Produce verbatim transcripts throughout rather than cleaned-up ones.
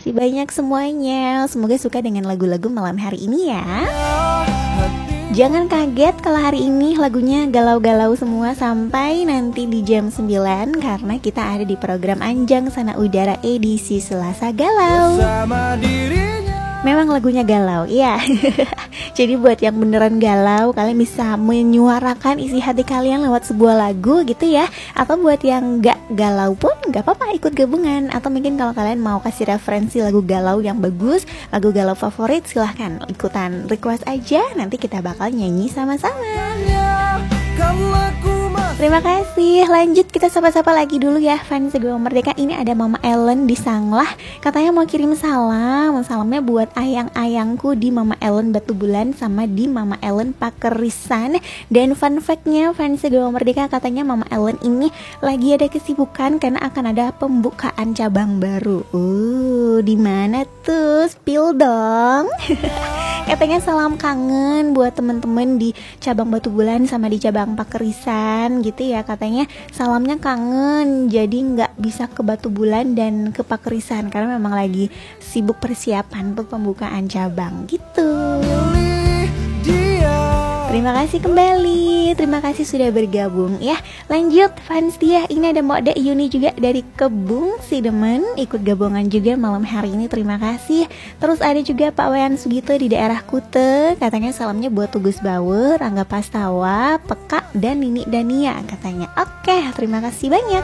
kasih banyak semuanya. Semoga suka dengan lagu-lagu malam hari ini ya. Jangan kaget kalau hari ini lagunya galau-galau semua sampai nanti di jam sembilan, karena kita ada di program Anjang Sana Udara edisi Selasa Galau. Memang lagunya galau, iya. Jadi buat yang beneran galau, kalian bisa menyuarakan isi hati kalian lewat sebuah lagu gitu ya. Atau buat yang gak galau pun gak apa-apa ikut gabungan. Atau mungkin kalau kalian mau kasih referensi lagu galau yang bagus, lagu galau favorit, silahkan ikutan request aja. Nanti kita bakal nyanyi sama-sama. Terima kasih. Lanjut kita sapa-sapa lagi dulu ya fans Segala Merdeka. Ini ada Mama Ellen di Sanglah. Katanya mau kirim salam. Salamnya buat ayang-ayangku di Mama Ellen Batu Bulan sama di Mama Ellen Pakerisan. Dan fun fact-nya fans Segala Merdeka, katanya Mama Ellen ini lagi ada kesibukan karena akan ada pembukaan cabang baru. Uh, di mana tuh? Spill dong. Katanya salam kangen buat temen-temen di cabang Batu Bulan sama di cabang Pakerisan gitu ya. Katanya salamnya kangen, jadi nggak bisa ke Batu Bulan dan ke Pakerisan karena memang lagi sibuk persiapan untuk pembukaan cabang gitu. Terima kasih kembali, terima kasih sudah bergabung ya. Lanjut fans dia, ini ada Mode Yuni juga dari Kebung Sidemen, ikut gabungan juga malam hari ini, terima kasih. Terus ada juga Pak Wayan Sugito di daerah Kute, katanya salamnya buat Tugus Bauer, Angga Pastawa, Peka, dan Nini Dania katanya. Oke, terima kasih banyak.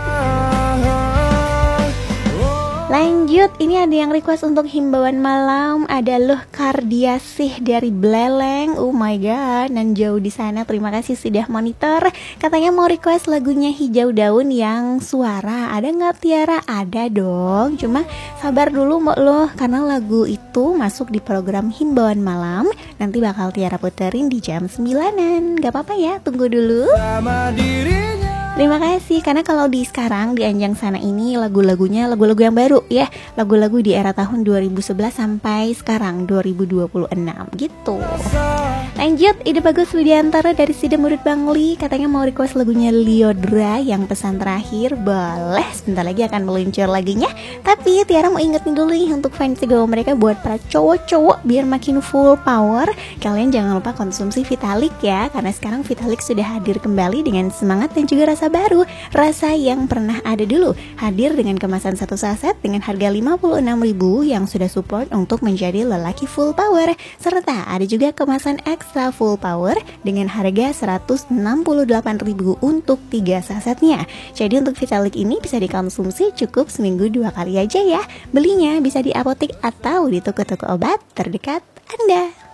Lanjut, ini ada yang request untuk himbauan malam. Ada Luh Kardiasih dari Beleleng. Oh my god, nan jauh di sana. Terima kasih sudah monitor. Katanya mau request lagunya Hijau Daun yang suara. Ada nggak Tiara? Ada dong. Cuma sabar dulu Mbak Luh, karena lagu itu masuk di program himbauan malam. Nanti bakal Tiara puterin di jam sembilanan. Gak apa-apa ya, tunggu dulu. Sama dirinya. Terima kasih, karena kalau di sekarang di Anjang Sana ini lagu-lagunya lagu-lagu yang baru ya. Lagu-lagu di era tahun dua ribu sebelas sampai sekarang dua ribu dua puluh enam gitu. Lanjut, ide bagus Widiantara dari Sidemurut Bangli. Katanya mau request lagunya Liodra yang pesan terakhir. Boleh, sebentar lagi akan meluncur lagunya. Tapi Tiara mau ingetin dulu nih untuk fans Segala Mereka, buat para cowok-cowok biar makin full power, kalian jangan lupa konsumsi Vitalik ya. Karena sekarang Vitalik sudah hadir kembali dengan semangat dan juga rasa baru. Rasa yang pernah ada dulu, hadir dengan kemasan satu saset dengan harga lima puluh enam ribu yang sudah support untuk menjadi lelaki full power. Serta ada juga kemasan extra full power dengan harga seratus enam puluh delapan ribu untuk tiga sasetnya. Jadi untuk Vitalik ini bisa dikonsumsi cukup seminggu dua kali aja ya. Belinya bisa di apotek atau di toko-toko obat terdekat Anda.